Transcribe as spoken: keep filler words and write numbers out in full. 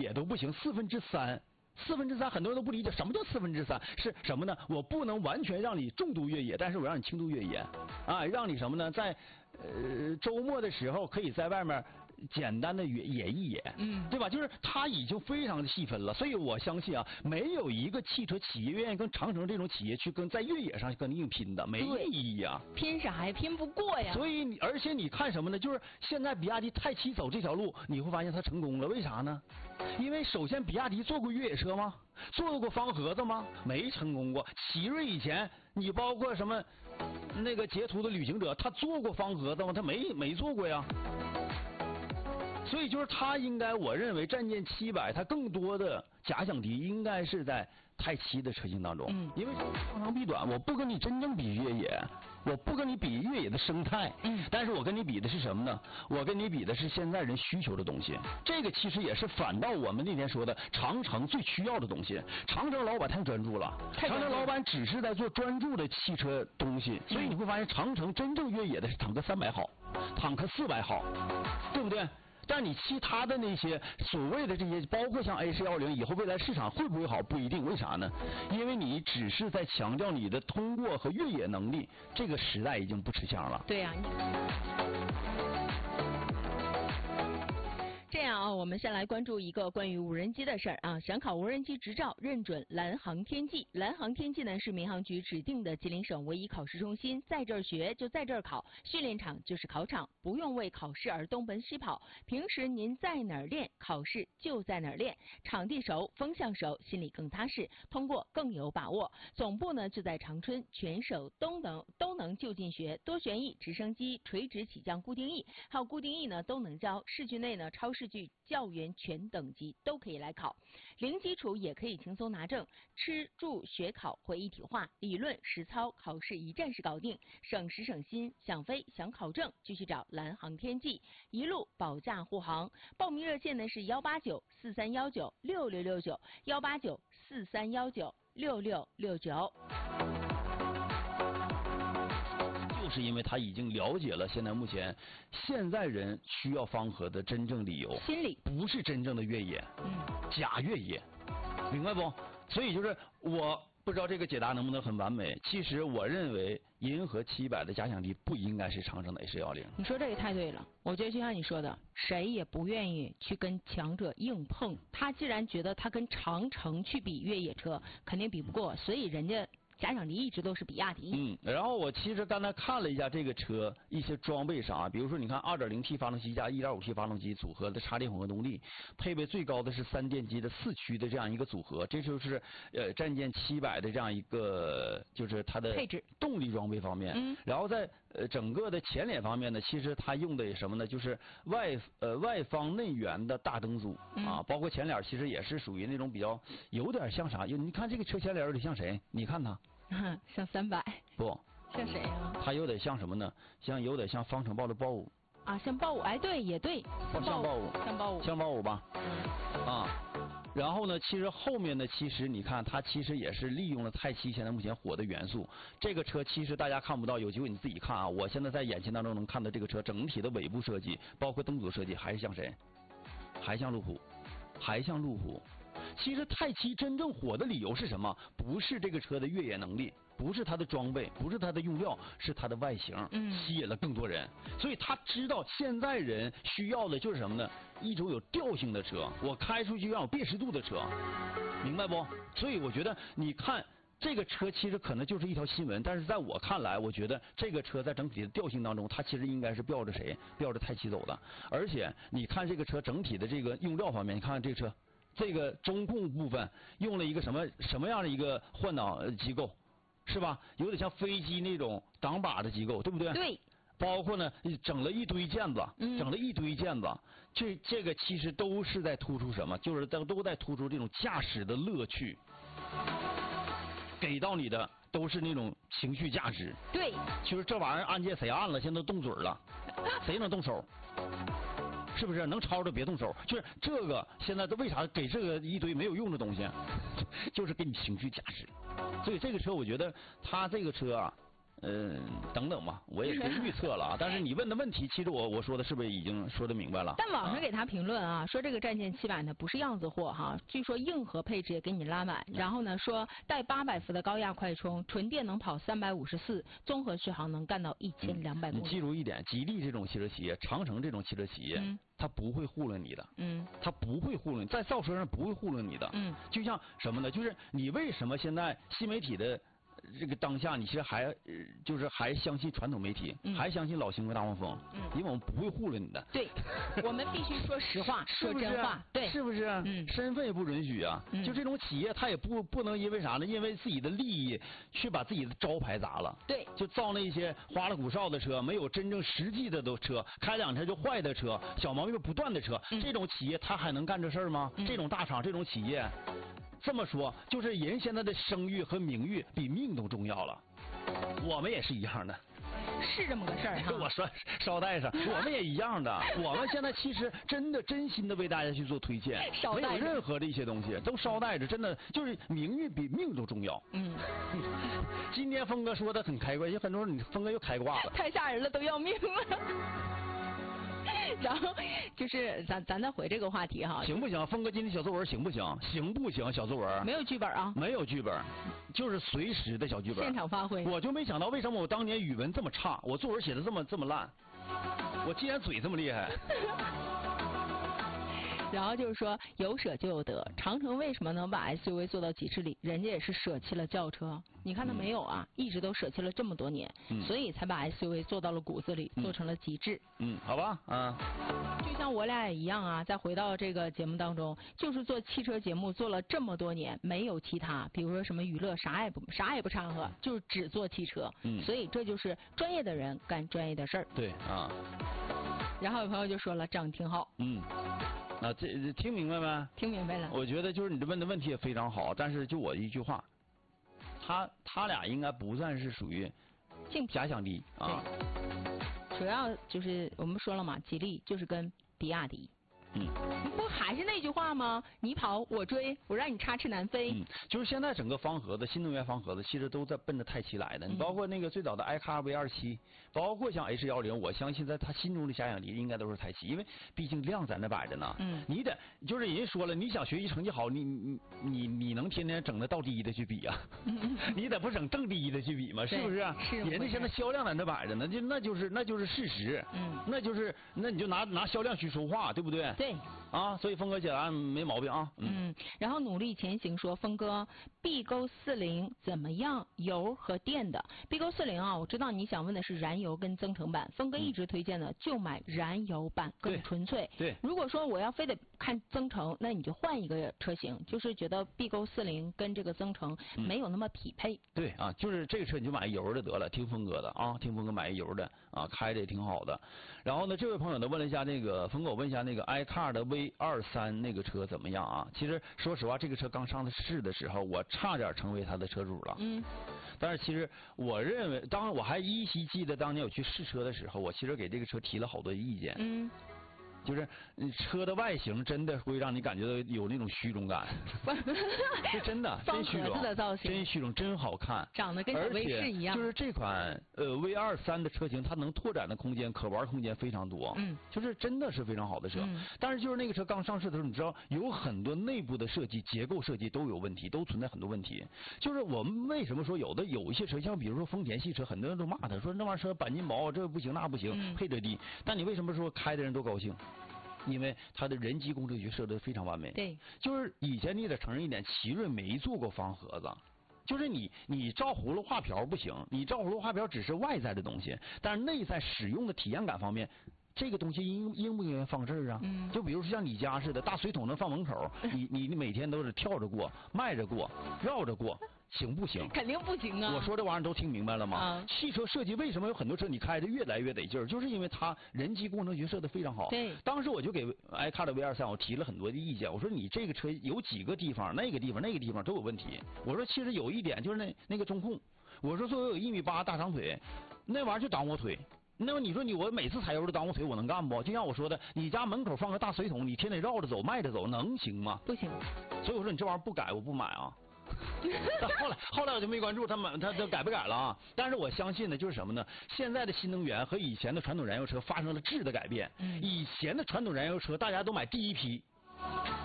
野都不行，四分之三。四分之三，很多人都不理解什么叫四分之三是什么呢？我不能完全让你重度越野，但是我让你轻度越野，啊，让你什么呢？在呃周末的时候可以在外面简单的野野一野，嗯，对吧？就是它已经非常的细分了，所以我相信啊，没有一个汽车企业愿意跟长城这种企业去跟在越野上跟硬拼的，没意义呀、啊。 拼啥呀？拼不过呀。 所以你而且你看什么呢？就是现在比亚迪泰七走这条路，你会发现它成功了，为啥呢？因为首先，比亚迪做过越野车吗？做过方盒子吗？没成功过。奇瑞以前，你包括什么那个捷途的旅行者，他做过方盒子吗？他没没做过呀。所以就是他应该，我认为战舰七百它更多的假想敌应该是在泰七的车型当中，嗯，因为扬长避短，我不跟你真正比越野，我不跟你比越野的生态，嗯，但是我跟你比的是什么呢？我跟你比的是现在人需求的东西，这个其实也是反倒我们那天说的长城最需要的东西。长城老板太专注了，长城老板只是在做专注的汽车东西，所以你会发现长城真正越野的是坦克三百好，坦克四百好，对不对？但你其他的那些所谓的这些，包括像 A 四一零，以后未来市场会不会好不一定，为啥呢？因为你只是在强调你的通过和越野能力，这个时代已经不吃香了。 对呀、啊。这样啊，我们先来关注一个关于无人机的事儿啊。想考无人机执照，认准蓝航天技。蓝航天技呢是民航局指定的吉林省唯一考试中心，在这儿学就在这儿考，训练场就是考场，不用为考试而东奔西跑。平时您在哪儿练，考试就在哪儿练，场地熟，风向熟，心里更踏实，通过更有把握。总部呢就在长春，全省都能都能就近学，多旋翼、直升机、垂直起降固定翼，还有固定翼呢都能教。市区内呢超市距教员全等级都可以来考，零基础也可以轻松拿证，吃住学考会一体化，理论实操考试一站式搞定，省时省心。想飞想考证，继续找蓝航天技，一路保驾护航。报名热线呢是幺八九四三幺九六六六九，幺八九四三幺九六六六九。 就是因为他已经了解了现在目前现在人需要方盒的真正理由， 心理不是真正的越野， 嗯， 假越野，明白不？所以就是我不知道这个解答能不能很完美。其实我认为银河七百的假想敌不应该是长城的 A 四一零。 你说这个太对了，我觉得就像你说的，谁也不愿意去跟强者硬碰。他既然觉得他跟长城去比越野车，肯定比不过，所以人家假想敌一直都是比亚迪。 嗯，然后我其实刚才看了一下这个车一些装备上啊，比如说你看 二点零 T 发动机加 一点五 T 发动机组合的插电混合动力，配备最高的是三电机的四驱的这样一个组合，这就是呃战舰七百的这样一个就是它的配置动力装备方面。嗯，然后在呃整个的前脸方面呢，其实它用的什么呢？就是外呃外方内圆的大灯组啊，包括前脸其实也是属于那种比较有点像啥？你看这个车前脸有点像谁？你看它。 像三百不像谁啊？ 它有点像什么呢？像有点像方程豹的豹五啊，像豹五，哎，对，也对， 像豹五， 像豹五， 像豹五吧？嗯啊，然后呢，其实后面呢，其实你看它其实也是利用了泰七现在目前火的元素。这个车其实大家看不到，有机会你自己看啊。我现在在眼前当中能看到这个车整体的尾部设计，包括灯组设计，还是像谁？还像路虎，还像路虎。其实泰七真正火的理由是什么？不是这个车的越野能力，不是它的装备，不是它的用料，是它的外形，嗯，吸引了更多人。所以他知道现在人需要的就是什么呢？一种有调性的车，我开出去要有辨识度的车，明白不？所以我觉得你看这个车其实可能就是一条新闻，但是在我看来，我觉得这个车在整体的调性当中，它其实应该是标着谁？标着泰七走的。而且你看这个车整体的这个用料方面，你看看这个车。这个中控部分用了一个什么什么样的一个换挡机构，是吧？有点像飞机那种挡把的机构，对不对？ 对。 包括呢，整了一堆件子，嗯、整了一堆件子，这这个其实都是在突出什么？就是都都在突出这种驾驶的乐趣，给到你的都是那种情绪价值。 对。 其实这玩意儿按键谁按了，现在都动嘴了，谁能动手？是不是能抄着别动手？就是这个现在为啥给这个一堆没有用的东西，就是给你情绪价值。所以这个车我觉得它这个车啊， 嗯，等等吧，我也别预测了啊。但是你问的问题，其实我我说的是不是已经说的明白了？ 但网上给他评论啊，说这个战舰七百呢不是样子货哈，据说硬核配置也给你拉满，然后呢说带八百伏的高压快充，纯电能跑三百五十四，综合续航能干到一千两百公里。 你记住一点，吉利这种汽车企业，长城这种汽车企业，嗯、它不会糊弄你的，嗯，它不会糊弄你，在造车上不会糊弄你的，嗯，就像什么呢？就是你为什么现在新媒体的这个当下，你其实还、呃、就是还相信传统媒体，嗯、还相信老星和大黄蜂，嗯，因为我们不会糊弄你的。 对，我们必须说实话，说真话，对， 是不是？嗯，身份也不允许啊。嗯、就这种企业，它也不不能因为啥呢？因为自己的利益去把自己的招牌砸了。 对， 就造那些花里胡哨的车，没有真正实际的的车，开两天就坏的车，小毛病不断的车，嗯、这种企业它还能干这事儿吗？嗯、这种大厂，这种企业。这么说，就是人现在的声誉和名誉比命都重要了。我们也是一样的， 是这么个事儿哈。 我捎捎带上，我们也一样的。我们现在其实真的真心的为大家去做推荐，没有任何的一些东西都捎带着，真的就是名誉比命都重要。嗯。今天峰哥说的很开挂，有很多人你峰哥又开挂了， 太吓人了，都要命了。然后就是咱咱再回这个话题哈， 行不行？峰哥今天小作文行不行？行不行？小作文没有剧本啊， 没有剧本，就是随时的小剧本， 现场发挥。 我就没想到为什么我当年语文这么差，我作文写的这么这么烂，我竟然嘴这么厉害。 然后就是说有舍就有得，长城为什么能把 S U V 做到极致里？人家也是舍弃了轿车，你看他没有啊，嗯、一直都舍弃了这么多年，嗯、所以才把 S U V 做到了骨子里，嗯、做成了极致。 嗯，好吧，啊， 就像我俩也一样啊，再回到这个节目当中，就是做汽车节目做了这么多年，没有其他，比如说什么娱乐啥也不啥也不掺和，就是只做汽车。嗯，所以这就是专业的人干专业的事儿。 对啊。 然后有朋友就说了，长挺好。嗯。 啊，这听明白没？ 听明白了。 我觉得就是你这问的问题也非常好，但是就我一句话，他他俩应该不算是属于假想敌啊。 主要就是我们说了嘛，吉利就是跟比亚迪。嗯，不还是那句话吗？你跑我追，我让你插翅难飞。 嗯，就是现在整个方盒子，新能源方盒子其实都在奔着太七来的。你包括那个最早的 iCar V 二七，包括像 H 一零，我相信在他心中的假想敌应该都是太七，因为毕竟量在那摆着呢。嗯，你得就是人家说了，你想学习成绩好，你你你你能天天整那倒第一的去比啊？嗯、你得不整正第一的去比吗？是不是？ 是。 人家现在销量在那摆着呢，就那就是那就是事实。嗯，那就是那你就拿拿销量去说话，对不对？ 对。 啊，所以峰哥解答没毛病啊。 嗯，嗯然后努力前行说，峰哥 B 勾四零怎么样？油和电的 B 勾四零啊，我知道你想问的是燃油跟增程版，峰哥一直推荐的就买燃油版更纯粹。 对。对如果说我要非得看增程，那你就换一个车型，就是觉得 B 勾四零跟这个增程没有那么匹配。嗯、 对啊，就是这个车你就买油的得了，听峰哥的啊，听峰哥买油的啊，开着也挺好的。然后呢，这位朋友呢问了一下那个峰哥，我问一下那个 iCar 的 V 二三那个车怎么样啊？其实说实话，这个车刚上市的时候，我差点成为他的车主了。嗯。但是其实我认为，当我还依稀记得当年我去试车的时候，我其实给这个车提了好多意见。嗯。就是车的外形真的会让你感觉到有那种虚荣感，是真的，真虚荣，真虚荣，真好看， 长得跟小威士一样。 就是这款呃 V 二三的车型，它能拓展的空间、可玩空间非常多，嗯，就是真的是非常好的车。嗯、但是就是那个车刚上市的时候，你知道有很多内部的设计、结构设计都有问题，都存在很多问题。就是我们为什么说有的有一些车，像比如说丰田系车，很多人都骂他说那玩意儿车钣金薄，这不行那不行，嗯、配置低。但你为什么说开的人都高兴？因为它的人机工程学设的非常完美。 对， 就是以前你得承认一点，奇瑞没做过方盒子。就是你你照葫芦画瓢不行，你照葫芦画瓢只是外在的东西，但是内在使用的体验感方面，这个东西应应不应该放这儿啊？嗯。就比如说像你家似的，大水桶能放门口，你你你每天都是跳着过、迈着过、绕着过。行不行？ 肯定不行啊！ 我说这玩意儿都听明白了吗？啊、汽车设计为什么有很多车你开着越来越得劲儿，就是因为它人机工程学设的非常好。 对。当时我就给 iCar 的 V 二三我提了很多的意见，我说你这个车有几个地方，那个地方那个地方都有问题。我说其实有一点就是那那个中控，我说作为有一米八大长腿，那玩意儿就挡我腿。那么你说你我每次踩油都挡我腿，我能干不？就像我说的，你家门口放个大水桶，你天天绕着走、迈着走，能行吗？ 不行。 所以我说你这玩意儿不改，我不买啊。 但后来后来我就没关注他们，他他改不改了啊？但是我相信呢，就是什么呢？现在的新能源和以前的传统燃油车发生了质的改变。 嗯、 以前的传统燃油车大家都买第一批。